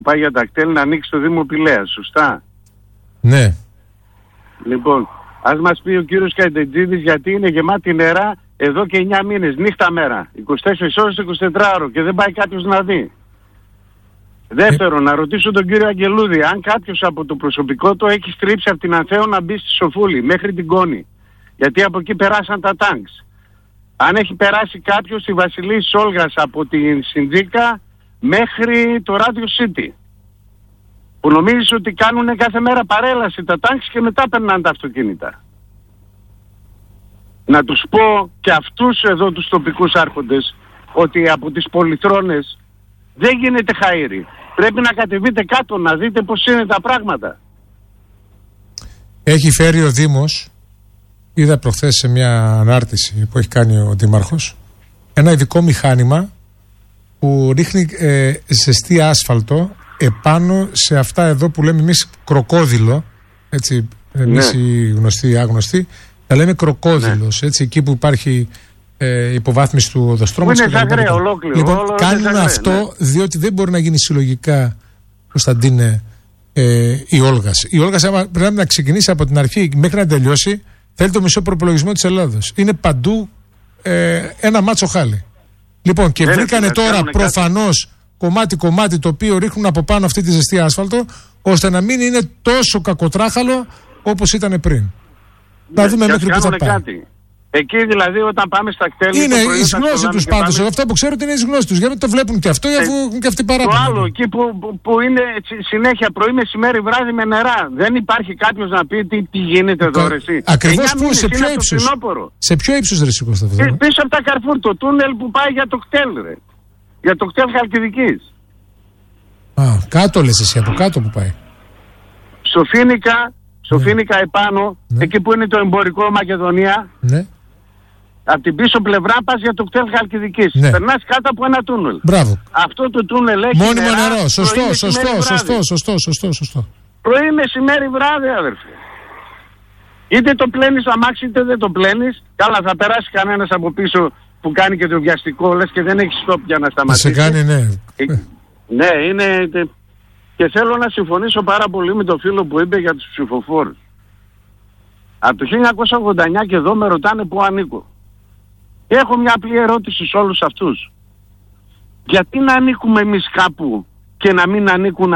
πάει για τα κτέλ να ανοίξει το Δήμο Πηλαίας, σωστά? Ναι. Λοιπόν, ας μας πει ο κύριος Καϊτετζίδης γιατί είναι γεμάτη νερά εδώ και 9 μήνες, νύχτα μέρα, 24 ώρες, 24 ώρο και δεν πάει κάποιος να δει. Δεύτερον, να ρωτήσω τον κύριο Αγγελούδη αν κάποιος από το προσωπικό του έχει στρίψει από την Ανθέο να μπει στη Σοφούλη μέχρι την Κόνη. Γιατί από εκεί περάσαν τα τάγκς. Αν έχει περάσει κάποιος στη Βασιλής Όλγας από την Συνδίκα μέχρι το Radio City. Που νομίζεις ότι κάνουν κάθε μέρα παρέλαση τα τάγκς και μετά περνάνε τα αυτοκίνητα. Να τους πω και αυτούς εδώ τους τοπικούς άρχοντες ότι από τις πολυθρόνες δεν γίνεται χαΐρι. Πρέπει να κατεβείτε κάτω να δείτε πώς είναι τα πράγματα. Έχει φέρει ο Δήμος, είδα προχθές σε μια ανάρτηση που έχει κάνει ο Δήμαρχος, ένα ειδικό μηχάνημα που ρίχνει ζεστή άσφαλτο επάνω σε αυτά εδώ που λέμε εμείς κροκόδιλο, έτσι, εμείς οι γνωστοί ή άγνωστοι, τα λέμε κροκόδιλος, έτσι, εκεί που υπάρχει υποβάθμιση του οδοστρώματος. Είναι ζαγραία ολόκληρο. Λοιπόν, κάνουν αυτό διότι δεν μπορεί να γίνει συλλογικά, Κωνσταντίνε, η Όλγας. Η Όλγας πρέπει να ξεκινήσει από την αρχή μέχρι να τελειώσει, θέλει το μισό προπολογισμό της Ελλάδος. Είναι παντού ένα μάτσο χάλι. Λοιπόν, και βρήκανε τώρα προφανώς κομμάτι το οποίο ρίχνουν από πάνω αυτή τη ζεστή άσφαλτο, ώστε να μην είναι τόσο κακοτράχαλο όπως ήταν πριν. Να δούμε μέχρι που θα πάει. Κάτι. Εκεί δηλαδή όταν πάμε στα κτέλη... Είναι η γνώση τους πάντως. Αυτό που ξέρω ότι είναι η γνώση τους. Γιατί το βλέπουν και αυτό, αφού έχουν και αυτοί παράπονα. Το άλλο, εκεί που είναι συνέχεια πρωί, μεσημέρι, βράδυ με νερά. Δεν υπάρχει κάποιος να πει τι γίνεται εδώ, ρε εσύ. Ακριβώς πού, σε ποιο ύψος? Σε ποιο ύψος, ρε εσύ, Κώστα? Πίσω από τα Καρφούρ, το τούνελ που πάει για το κτέλ, ρε. Για το κτέλ Χαλκιδικής. Κάτω λες εσύ, από κάτω που πάει. Στο Φοίνικα επάνω, εκεί που είναι το εμπορικό Μακεδονία. Ναι. Από την πίσω πλευρά πας για το κτέλ Χαλκιδικής. Ναι. Περνάς κάτω από ένα τούνελ. Μπράβο. Αυτό το τούνελ έχει μόνιμο νερά, νερό. Σωστό. Πρωί, μεσημέρι, βράδυ, αδερφέ. Είτε το πλένεις το αμάξι, είτε δεν το πλένεις. Καλά, θα περάσει κανένας από πίσω που κάνει και το βιαστικό, λες και δεν έχει στόπ για να σταματήσει. Σε κάνει, ναι. Ναι, είναι... Και θέλω να συμφωνήσω πάρα πολύ με τον φίλο που είπε για τους ψηφοφόρους. Από το 1989 και εδώ με ρωτάνε πού ανήκω. Έχω μια απλή ερώτηση σε όλους αυτούς. Γιατί να ανήκουμε εμείς κάπου και να μην ανήκουν